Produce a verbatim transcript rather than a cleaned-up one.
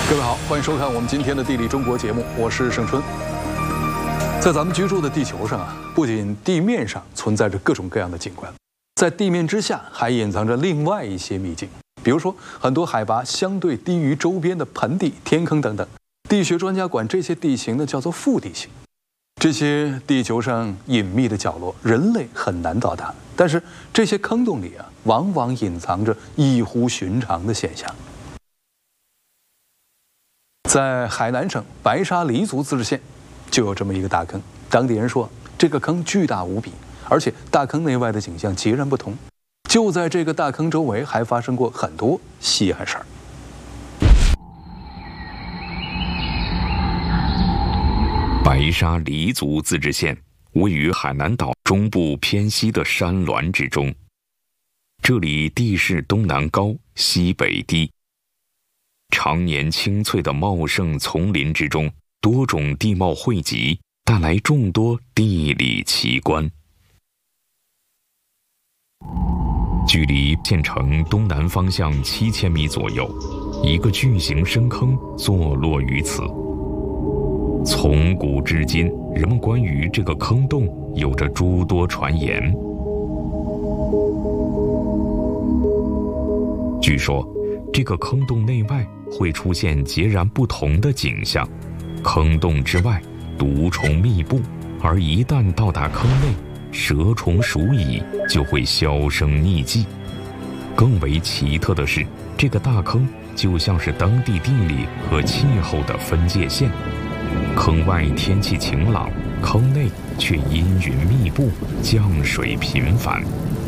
各位好，欢迎收看我们今天的《地理中国》节目，我是盛春。在咱们居住的地球上啊，不仅地面上存在着各种各样的景观，在地面之下还隐藏着另外一些秘境。比如说，很多海拔相对低于周边的盆地、天坑等等，地学专家管这些地形呢叫做腹地形。这些地球上隐秘的角落，人类很难到达，但是这些坑洞里啊，往往隐藏着异乎寻常的现象。在海南省白沙黎族自治县，就有这么一个大坑。当地人说，这个坑巨大无比，而且大坑内外的景象截然不同。就在这个大坑周围，还发生过很多稀罕事儿。 白沙黎族自治县位于海南岛中部偏西的山峦之中，这里地势东南高，西北低。常年青翠的茂盛丛林之中，多种地貌汇集，带来众多地理奇观。距离县城东南方向七千米左右，一个巨型深坑坐落于此。从古至今，人们关于这个坑洞有着诸多传言。据说，这个坑洞内外会出现截然不同的景象，坑洞之外毒虫密布，而一旦到达坑内，蛇虫鼠蚁就会销声匿迹。更为奇特的是，这个大坑就像是当地地理和气候的分界线，坑外天气晴朗，坑内却阴云密布，降水频繁，